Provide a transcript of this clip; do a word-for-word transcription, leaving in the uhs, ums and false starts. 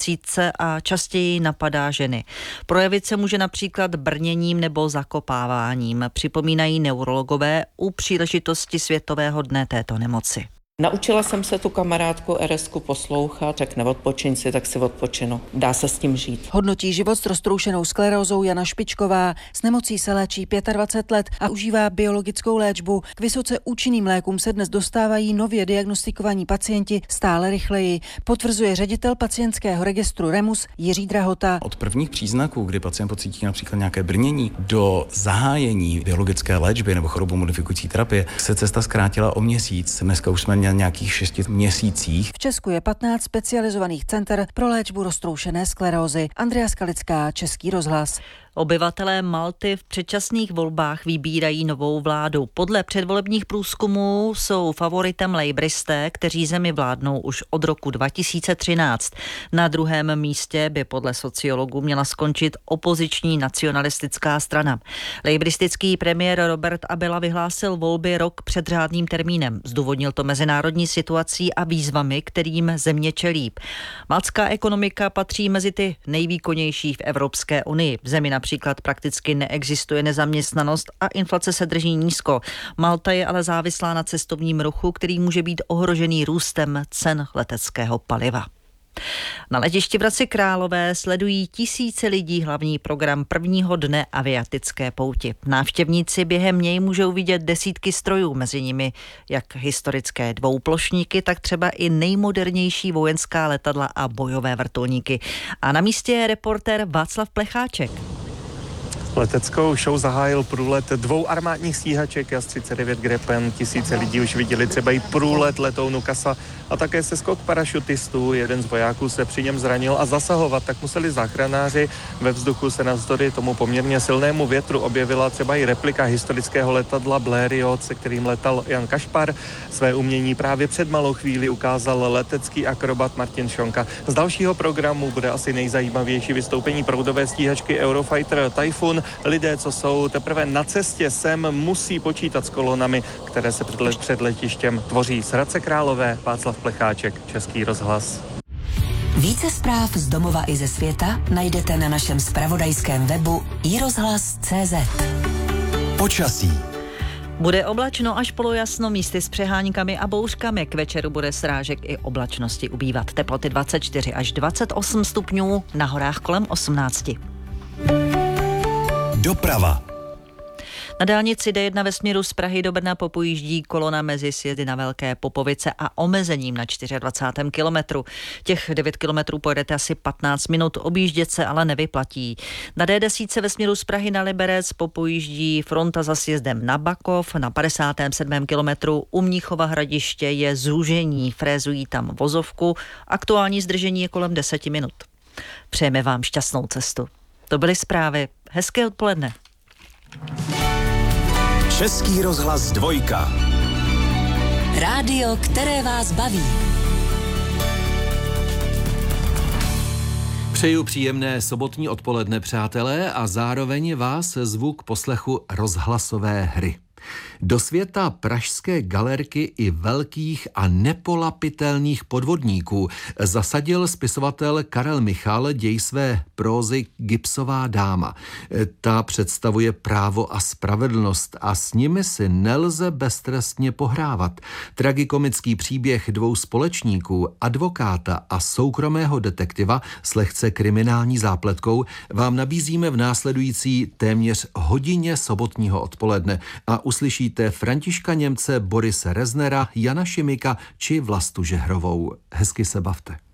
měsíce a častěji napadá ženy. Projevit se může například brněním nebo zakopáváním, připomínají neurologové u příležitosti Světového dne této nemoci. Naučila jsem se tu kamarádku er esku poslouchat, řekne odpočiň si, tak si odpočinu. Dá se s tím žít. Hodnotí život s roztroušenou sklerózou Jana Špičková. S nemocí se léčí dvacet pět let a užívá biologickou léčbu. K vysoce účinným lékům se dnes dostávají nově diagnostikovaní pacienti stále rychleji, potvrzuje ředitel pacientského registru REMUS Jiří Drahota. Od prvních příznaků, kdy pacient pocítí například nějaké brnění, do zahájení biologické léčby nebo chorobu modifikující terapie, se cesta zkrátila o měsíc. Dneska už jsme měli nějakých šesti měsících. V Česku je patnáct specializovaných center pro léčbu roztroušené sklerózy. Andrea Skalická, Český rozhlas. Obyvatelé Malty v předčasných volbách vybírají novou vládu. Podle předvolebních průzkumů jsou favoritem lejbristé, kteří zemi vládnou už od roku dva tisíce třináct. Na druhém místě by podle sociologů měla skončit opoziční nacionalistická strana. Lejbristický premiér Robert Abela vyhlásil volby rok před řádným termínem. Zdůvodnil to mezinárodní situací a výzvami, kterým země čelí. Maltská ekonomika patří mezi ty nejvýkonnější v Evropské unii. V zemi například prakticky neexistuje nezaměstnanost a inflace se drží nízko. Malta je ale závislá na cestovním ruchu, který může být ohrožený růstem cen leteckého paliva. Na letišti v Hradci Králové sledují tisíce lidí hlavní program prvního dne aviatické pouti. Návštěvníci během něj můžou vidět desítky strojů, mezi nimi jak historické dvouplošníky, tak třeba i nejmodernější vojenská letadla a bojové vrtulníky. A na místě je reportér Václav Plecháček. Leteckou show zahájil průlet dvou armádních stíhaček Jas třicet devět Gripen. Tisíce lidí už viděli třeba i průlet letounu Casa a také seskok parašutistů. Jeden z vojáků se při něm zranil a zasahovat tak museli záchranáři. Ve vzduchu se navzdory tomu poměrně silnému větru objevila třeba i replika historického letadla Blériot, se kterým letal Jan Kašpar. Své umění právě před malou chvíli ukázal letecký akrobat Martin Šonka. Z dalšího programu bude asi nejzajímavější vystoupení proudové stíhačky Eurofighter Typhoon. Lidé, co jsou teprve na cestě sem, musí počítat s kolonami, které se před letištěm tvoří. Z Hradce Králové, Václav Plecháček, Český rozhlas. Více zpráv z domova i ze světa najdete na našem zpravodajském webu i rozhlas tečka cé zet. Počasí. Bude oblačno až polojasno, místy s přeháňkami a bouřkami. K večeru bude srážek i oblačnosti ubývat. Teploty dvacet čtyři až dvacet osm stupňů, na horách kolem osmnáct. Doprava. Na dálnici dé jedna ve směru z Prahy do Brna popojíždí kolona mezi sjezdy na Velké Popovice a omezením na dvacátém čtvrtém kilometru. Těch devět kilometrů pojedete asi patnáct minut, objíždět se ale nevyplatí. Na dé deset ve směru z Prahy na Liberec popojíždí fronta za sjezdem na Bakov. Na padesátém sedmém kilometru u Mnichova Hradiště je zúžení, frézují tam vozovku. Aktuální zdržení je kolem deset minut. Přejeme vám šťastnou cestu. To byly zprávy. Hezké odpoledne. Český rozhlas dvojka. Rádio, které vás baví. Přeju příjemné sobotní odpoledne, přátelé, a zároveň vás zvu k poslechu rozhlasové hry. Do světa pražské galerky i velkých a nepolapitelných podvodníků zasadil spisovatel Karel Michal děj své prózy Gipsová dáma. Ta představuje právo a spravedlnost a s nimi si nelze beztrestně pohrávat. Tragikomický příběh dvou společníků, advokáta a soukromého detektiva s lehce kriminální zápletkou vám nabízíme v následující téměř hodině sobotního odpoledne a uslyšíte Františka Němce, Borise Reznera, Jana Šimika či Vlastu Žehrovou. Hezky se bavte.